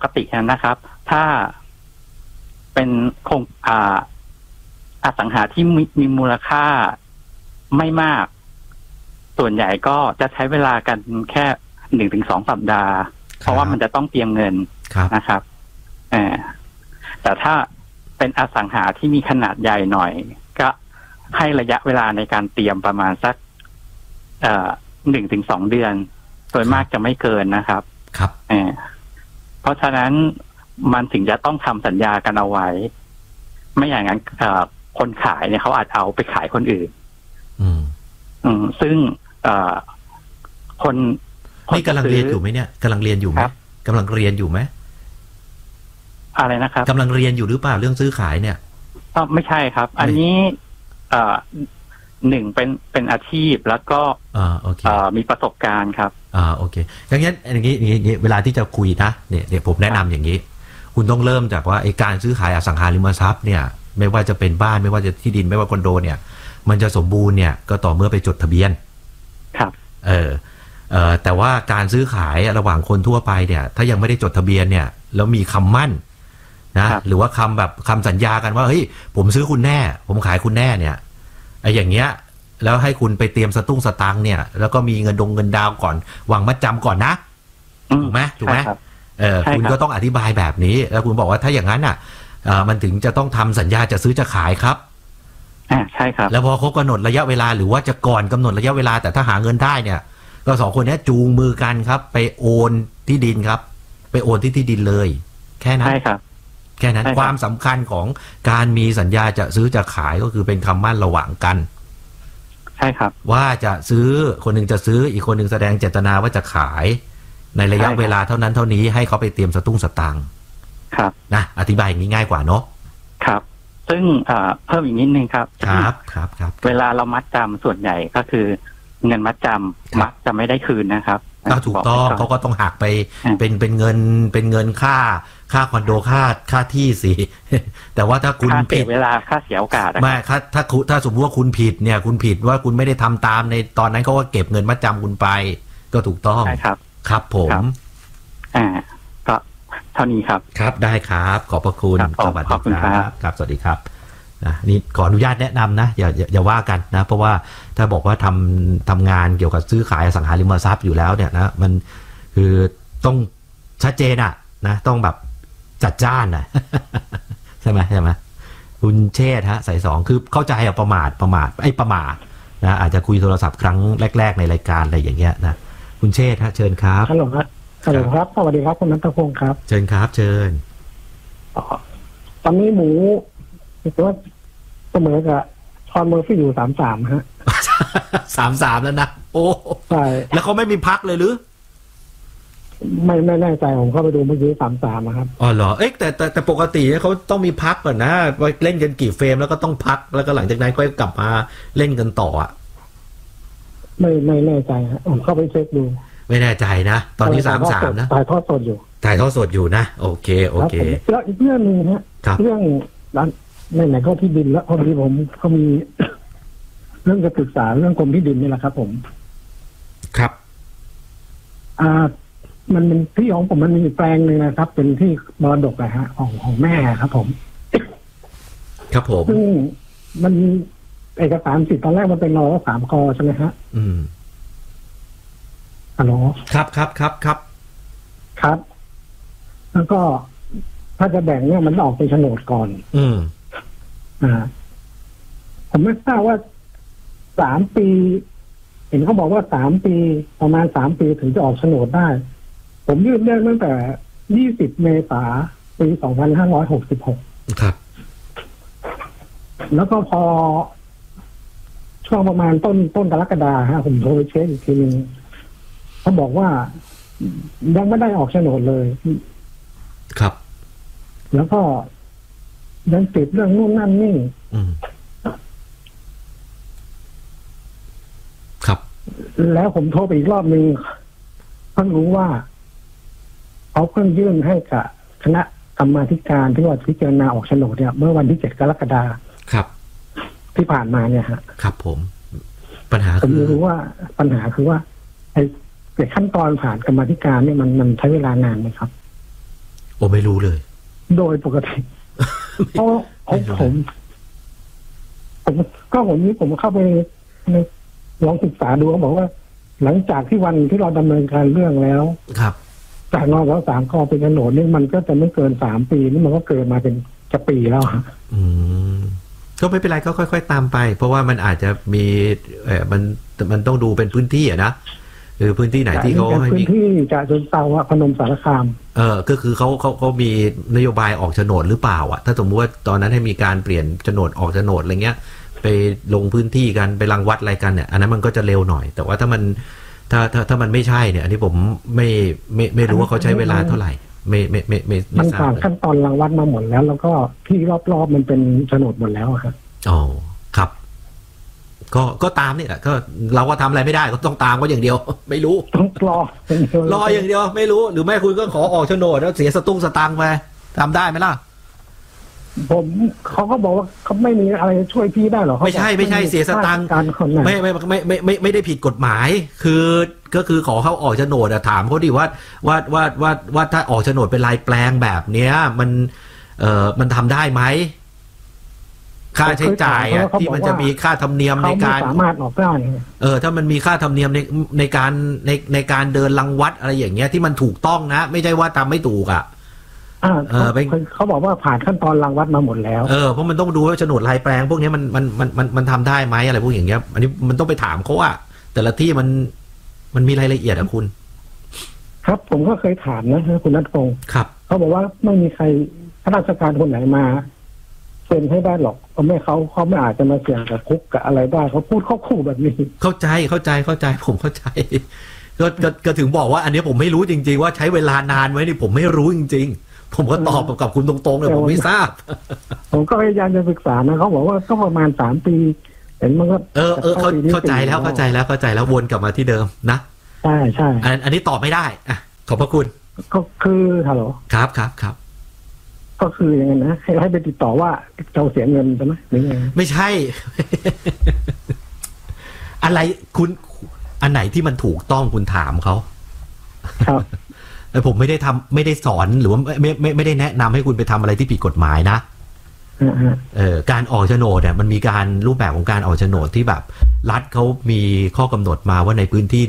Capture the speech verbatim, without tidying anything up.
กตินะครับถ้าเป็นโครงอ่าอสังหาที่มีมีมูลค่าไม่มากส่วนใหญ่ก็จะใช้เวลากันแค่หนึ่งถึงสองสัปดาห์เพราะว่ามันจะต้องเตรียมเงินนะครับเออแต่ถ้าเป็นอสังหาที่มีขนาดใหญ่หน่อยก็ให้ระยะเวลาในการเตรียมประมาณสักเอ่อหนึ่งถึงสองเดือนโดยมากจะไม่เกินนะครับครับเออเพราะฉะนั้นมันถึงจะต้องทำสัญญากันเอาไว้ไม่อย่างนั้นเอ่อคนขายเนี่ยเขาอาจเอาไปขายคนอื่นอืมอืมซึ่งเอ่อคนนี่กำลังเรียนอยู่ไหมเนี่ยกำลังเรียนอยู่ไหมกำลังเรียนอยู่ไหมอะไรนะครับกำลังเรียนอยู่หรือเปล่าเรื่องซื้อขายเนี่ยอ๋อไม่ใช่ครับอันนี้เอ่อหนึ่งเป็นเป็นอาชีพแล้วก็อ่าโอเคอ่ามีประสบการณ์ครับอ่าโอเคอย่างงี้อย่างงี้อย่างงี้เวลาที่จะคุยนะเนี่ยเดี๋ยวผมแนะนำอย่างนี้คุณต้องเริ่มจากว่าไอ้การซื้อขายอสังหาริมทรัพย์เนี่ยไม่ว่าจะเป็นบ้านไม่ว่าจะที่ดินไม่ว่าคอนโดเนี่ยมันจะสมบูรณ์เนี่ยก็ต่อเมื่อไปจดทะเบียนครับเออเอ่อแต่ว่าการซื้อขายระหว่างคนทั่วไปเนี่ยถ้ายังไม่ได้จดทะเบียนเนี่ยแล้วมีคำมั่นนะหรือว่าคำแบบคำสัญญากันว่าเฮ้ยผมซื้อคุณแน่ผมขายคุณแน่เนี่ยไอ้อย่างเงี้ยแล้วให้คุณไปเตรียมสตุ้งสตังค์เนี่ยแล้วก็มีเงินดงเงินดาวก่อนวางมัดจำก่อนนะถูกไหมถูกไหมเออคุณก็ต้องอธิบายแบบนี้แล้วคุณบอกว่าถ้าอย่างนั้นอ่ะมันถึงจะต้องทำสัญญาจะซื้อจะขายครับอ่าใช่ครับแล้วพอครบกำหนดระยะเวลาหรือว่าจะก่อนกำหนดระยะเวลาแต่ถ้าหาเงินได้เนี่ยก็สองคนนี้จูงมือกันครับไปโอนที่ดินครับไปโอนที่ที่ดินเลยแค่นั้นใช่ครับแค่นั้นความสำคัญของการมีสัญญาจะซื้อจะขายก็คือเป็นคำมั่นระหว่างกันใช่ครับว่าจะซื้อคนหนึ่งจะซื้ออีกคนหนึ่งแสดงเจตนาว่าจะขายในระยะเวลาเท่านั้นเท่านี้ให้เขาไปเตรียมสตุ้งสตังค์ครับนะอธิบายอย่างนี้ง่ายกว่าเนาะครับซึ่งเพิ่มอีกนิดนึงครับครับครับครับเวลาเรามัดจำส่วนใหญ่ก็คือเงินมัดจำมักจะไม่ได้คืนนะครับก็ถูกต้องเขาก็ต้องหักไปเป็นเป็นเงินเป็นเงินค่าค่าคอนโดค่าค่าที่สิแต่ว่าถ้าคุณผิดเวลาค่าเสียโอกาสไม่ถ้าถ้าถ้าสมมติว่าคุณผิดเนี่ยคุณผิดว่าคุณไม่ได้ทำตามในตอนนั้นเขาก็เก็บเงินมัดจำคุณไปก็ถูกต้องใช่ครับครับผมอ่าก็เท่านี้ครับครับได้ครับขอบพระคุณสวัสดีครับครับสวัสดีครับนะนี่ขออนุญาตแนะนำนะอย่าอย่าว่ากันนะเพราะว่าถ้าบอกว่าทำทำงานเกี่ยวกับซื้อขายอสังหาริมทรัพย์อยู่แล้วเนี่ยนะมันคือต้องชัดเจนอะนะต้องแบบจัดจ้านนะใช่ไหมใช่ไหมคุณเชษฮะใส่สองคือเข้าใจอะประมาทประมาทไอ้ประมาทนะอาจจะคุยโทรศัพท์ครั้งแรกๆในรายการอะไรอย่างเงี้ยนะคุณเชษฮะเชิญครับฮัลโหลครับฮัลโหลครับสวัสดีครับคุณนัทพงศ์ครับเชิญครับเชิญตอนนี้หมูคิดว่าเสมอกับชอนเมอร์ฟี่อยู่สามสามฮะสามสามแล้วนะโอ้ใช่แล้วเขาไม่มีพักเลยหรือไม่ไม่แน่ใจผมเข้าไปดูเมื่อกี้สามสามนะครับอ๋อเหรอเอ๊ะแต่แต่แต่ปกติเขาต้องมีพักก่อนนะไปเล่นกันกี่เฟรมแล้วก็ต้องพักแล้วก็หลังจากนั้นก็กลับมาเล่นกันต่ออ่ะไม่ไม่แน่ใจฮะผมเข้าไปเช็คดูไม่แน่ใจนะตอนนี้สามสามนะถ่ายทอดสดอยู่ถ่ายทอดสดอยู่นะโอเคโอเคแล้วอีกเรื่องนึงฮะเรื่องร้านในไหนก็ที่ดินแล้วพอดีผมเขามีเรื่องจะปรึกษาเรื่องกรมที่ดินนี่แหละครับผมครับอ่ามันเป็นที่ของผมมันมีแปลงหนึ่งนะครับเป็นที่มรดกอะฮะของของแม่ครับผมครับผมซึ่งมันเอกสารสิทธิ์ตอนแรกมันเป็นนอสามกใช่ไหมฮะอืมฮัลโหลครับครับครับครับครับแล้วก็ถ้าจะแบ่งเนี่ยมันออกเป็นโฉนดก่อนอืมอ่าผมไม่ทราบว่าสามปีเห็นเขาบอกว่าสามปีประมาณสามปีถึงจะออกโฉนดได้ผมยื่นเรื่องตั้งแต่ยี่สิบเมษายนปีสองพันห้าร้อยหกสิบหกครับแล้วก็พอช่วงประมาณต้นต้นกรกฎาคมฮะผมโทรไปเช็คอีกทีนึงเขาบอกว่ายังไม่ได้ออกโฉนดเลยครับแล้วก็ยังติดเรื่องนู่นนั่นนี่ครับแล้วผมโทรไปอีกรอบนึงเพิ่งรู้ว่าเขาเพิ่งยื่นให้กับคณะกรรมาธิการที่ว่าพิจารณาออกโฉนดเนี่ยเมื่อวันที่เจ็ดกรกฎาคมครับที่ผ่านมาเนี่ยฮะครับผมปัญหาผมรู้ว่าปัญหาคือว่าไอ้ขั้นตอนผ่านกรรมาธิการเนี่ยมันมันใช้เวลานานไหมครับโอ้ไม่รู้เลยโดยปกติเพราะผมผมผมก็ผมนี้ผมเข้าไปในลองศึกษาดูเขาบอกว่า หลังจากที่วันที่เราดำเนินการเรื่องแล้วครับจากนอสสามกอเป็นโฉนดนี่มันก็จะไม่เกินสามปีนี่มันก็เกินมาเป็นจะปีแล้วอืมก็ไม่เป็นไรก็ค่อยๆตามไป เพราะว่ามันอาจจะมีเออมันมันต้องดูเป็นพื้นที่อะนะคือพื้นที่ไหนที่เขาให้พื้มีนที่จะจนเตาอะพนมสารคามเออก็คือเขาเขาเขามีนโยบายออกโฉนดหรือเปล่าอ่ะถ้าสมมติว่าตอนนั้นให้มีการเปลี่ยนโฉนดออกโฉนดอะไรเงี้ยไปลงพื้นที่กันไปรังวัดอะไรกันเนี่ยอันนั้นมันก็จะเร็วหน่อยแต่ว่าถ้ามันถ้าถ้าถ้ามันไม่ใช่เนี่ยอันนี้ผมไม่ไม่ไม่รู้ว่าเขาใช้เวลาเท่าไหร่ไม่ไม่ไม่ไม่มันทราผ่าบนขั้นตอนรังวัดมาหมดแล้ว แล้วก็ที่รอบๆมันเป็นโฉนดหมดแล้วอะครับอ๋อครับก็ก็ตามนี่แหละก็เราก็ทำอะไรไม่ได้ก็ต้องตามก็อย่างเดียว ไม่รู้ต้องรอรออย่างเดียวไม่รู้หรือไม่คุณก็ขอออกโฉนดแล้วเสียสตุ้งสตังค์ไปทำได้ไหมล่ะผมเขาก็บอกว่าเขาไม่มีอะไรช่วยพี่ได้หรอไม่ใช่ไม่ใช่เสียสตังค์การคนไหนไม่ไม่ไม่ไม่ไม่ไม่ได้ผิดกฎหมาย คือก็คือขอเขาออกโฉนดอะถามเขาดิว่าว่าว่าว่าว่าถ้าออกโฉนดเป็นลายแปลงแบบเนี้ย มันเอ่อมันทำได้ไหมค่าใช้จ่ายอะที่มันจะมีค่าธรรมเนียมในการเขาไม่สามารถออกได้เออถ้ามันมีค่าธรรมเนียมในในการในในการเดินรังวัดอะไรอย่างเงี้ยที่มันถูกต้องนะไม่ใช่ว่าทำไม่ถูกอ่ะอ่าเออเป็นเขาบอกว่าผ่านขั้นตอนรังวัดมาหมดแล้วเออเพราะมันต้องดูว่าโฉนดลายแปลงพวกนี้มันมันมันมันมันทำได้ไหมอะไรพวกอย่างเงี้ยอันนี้มันต้องไปถามเขาว่าแต่ละที่มันมันมีรายละเอียดอะคุณครับผมก็เคยถามนะคุณนัทพงศ์ครับเขาบอกว่าไม่มีใครข้าราชการคนไหนมาเซ็นให้ได้หรอกเพราะไม่เขาเขาไม่อาจจะมาเสี่ยงกับคุกกับอะไรได้เขาพูดเข้าคู่แบบนี้เข้าใจเข้าใจเข้าใจผมเข้าใจก็ก็ก็ถึงบอกว่า อันนี้ผมไม่รู้จริงๆว่าใช้เวลานานไว้นี่ผมไม่รู้จริงๆผมก็ตอบกับคุณตรงๆเลยผมไม่ทราบผมก็พยายามจะศึกษานะเขาบอกว่าต้องประมาณสามปีเห็นมันก็เออเออเข้าเข้าใจแล้วเข้าใจแล้วเข้าใจแล้ววนกลับมาที่เดิมนะใช่ใช่อันอันนี้ตอบไม่ได้อ่ะขอบพระคุณก็คือฮัลโหลครับครับครับก็คืออย่างนั้นนะให้ให้ไปติดต่อว่าจะเสียเงินใช่ไหมหรือไงไม่ใช่ อะไรคุณอันไหนที่มันถูกต้องคุณถามเขาครับแต่ผมไม่ได้ทำไม่ได้สอนหรือว่าไม่ไม่ไม่ได้แนะนำให้คุณไปทำอะไรที่ผิดกฎหมายนะอ่าฮะเอ่อการออกโฉนดเนี่ยมันมีการรูปแบบของการออกโฉนดที่แบบรัฐเขามีข้อกำหนดมาว่าในพื้นที่